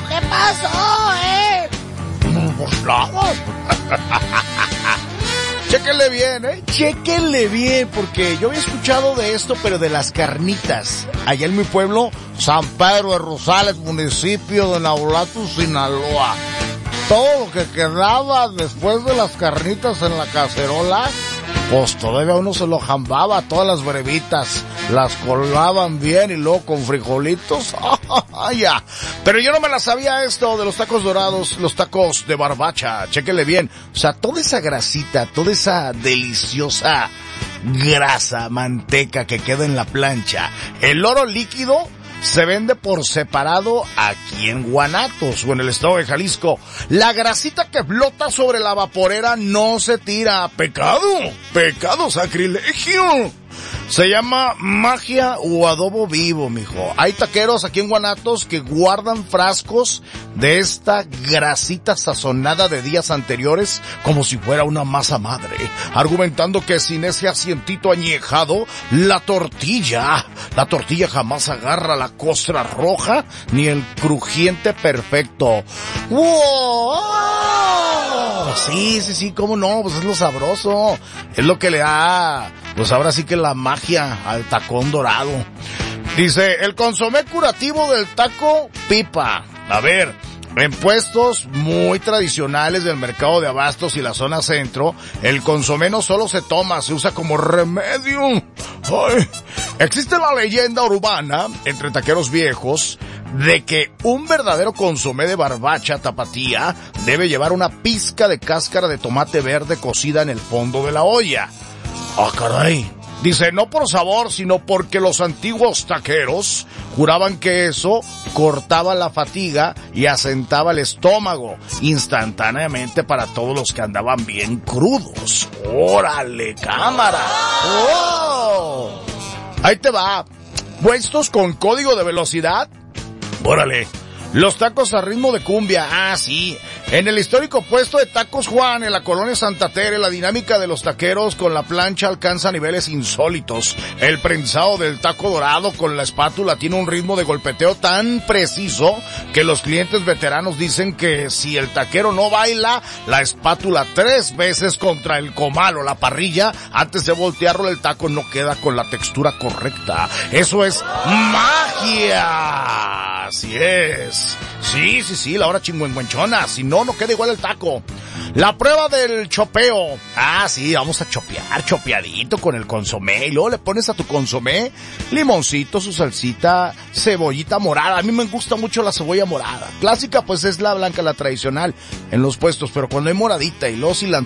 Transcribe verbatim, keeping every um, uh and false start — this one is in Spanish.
¿Qué pasó, eh? Pues nada. Chéquenle bien, ¿eh? Chéquenle bien, porque yo había escuchado de esto, pero de las carnitas. Allá en mi pueblo, San Pedro de Rosales, municipio de Navolato, Sinaloa. Todo lo que quedaba después de las carnitas en la cacerola, pues todavía uno se lo jambaba, todas las brevitas, las colgaban bien y luego con frijolitos, ya. Pero yo no me la sabía esto de los tacos dorados, los tacos de barbacha, chéquenle bien. O sea, toda esa grasita, toda esa deliciosa grasa, manteca que queda en la plancha, el oro líquido se vende por separado aquí en Guanatos o en el estado de Jalisco. La grasita que flota sobre la vaporera no se tira. Pecado, pecado, sacrilegio. Se llama magia o adobo vivo, mijo. Hay taqueros aquí en Guanatos que guardan frascos de esta grasita sazonada de días anteriores como si fuera una masa madre, argumentando que sin ese asientito añejado, la tortilla, la tortilla jamás agarra la costra roja ni el crujiente perfecto. ¡Wow! Sí, sí, sí, cómo no, pues es lo sabroso. Es lo que le da, pues ahora sí que la magia al tacón dorado. Dice, el consomé curativo del taco pipa. A ver, en puestos muy tradicionales del mercado de abastos y la zona centro, el consomé no solo se toma, se usa como remedio. Ay, existe la leyenda urbana entre taqueros viejos de que un verdadero consomé de barbacha tapatía debe llevar una pizca de cáscara de tomate verde cocida en el fondo de la olla. Ah, caray. Dice, no por sabor, sino porque los antiguos taqueros juraban que eso cortaba la fatiga y asentaba el estómago instantáneamente para todos los que andaban bien crudos. ¡Órale, cámara! ¡Oh! Ahí te va. Puestos con código de velocidad. ¡Órale! Los tacos a ritmo de cumbia. Ah, sí. En el histórico puesto de Tacos Juan, en la colonia Santa Tere, la dinámica de los taqueros con la plancha alcanza niveles insólitos. El prensado del taco dorado con la espátula tiene un ritmo de golpeteo tan preciso que los clientes veteranos dicen que si el taquero no baila la espátula tres veces contra el comal o la parrilla, antes de voltearlo el taco no queda con la textura correcta. Eso es magia. Así es. Sí, sí, sí, la hora chingüengüenchona. Si no, no queda igual el taco. La prueba del chopeo. Ah, sí, vamos a chopear, chopeadito con el consomé. Y luego le pones a tu consomé limoncito, su salsita, cebollita morada. A mí me gusta mucho la cebolla morada. Clásica, pues es la blanca, la tradicional en los puestos. Pero cuando hay moradita y luego cilantro